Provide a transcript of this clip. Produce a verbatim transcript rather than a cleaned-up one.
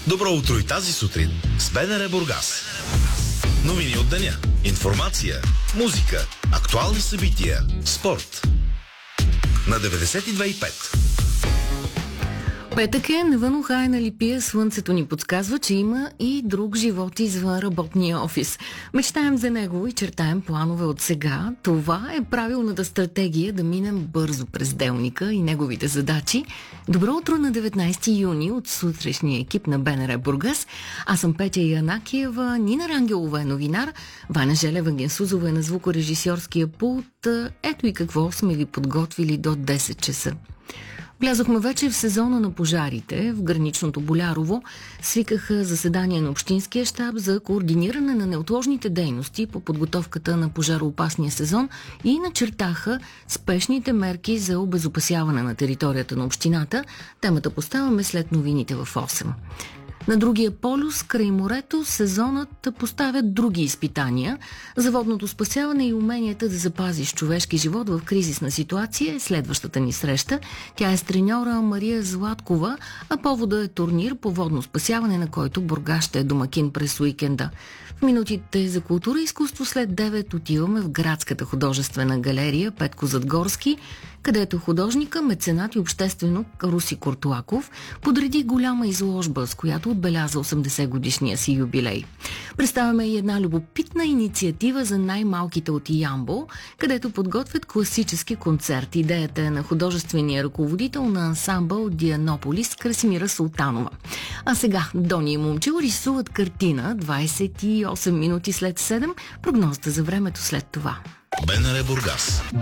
Добро утро и тази сутрин с БНР Бургас. Новини от деня, информация, музика, актуални събития, спорт. На деветдесет и две и пет. Петък е, навън ухае Липия, слънцето ни подсказва, че има и друг живот извън работния офис. Мечтаем за него и чертаем планове от сега. Това е правилната стратегия да минем бързо през делника и неговите задачи. Добро утро на деветнайсети юни от сутрешния екип на БНР Бургас. Аз съм Петя Янакиева, Нина Рангелова е новинар, Ваня Желева Генсузова е на звукорежисьорския пулт. Ето и какво сме ви подготвили до десет часа. Влязохме вече в сезона на пожарите. В граничното Болярово свикаха заседание на Общинския щаб за координиране на неотложните дейности по подготовката на пожароопасния сезон и начертаха спешните мерки за обезопасяване на територията на общината. Темата поставяме след новините в осем. На другия полюс, край морето, сезонът поставят други изпитания. За водното спасяване и уменията да запазиш човешки живот в кризисна ситуация е следващата ни среща. Тя е с треньора Мария Златкова, а повода е турнир по водно спасяване, на който Бургас ще е домакин през уикенда. В минутите за култура и изкуство след девет отиваме в градската художествена галерия Петко Задгорски, където художника, меценат и обществено Руси Куртуаков подреди голяма изложба, с която отбеляза осемдесет годишния си юбилей. Представяме и една любопитна инициатива за най-малките от Ямбол, където подготвят класически концерт. Идеята е на художествения ръководител на ансамбъл Дианополис Красимира Султанова. А сега Дони и Момчил рисуват картина двайсет и осем минути след седем. Прогнозата за времето след това. БНР Бургас.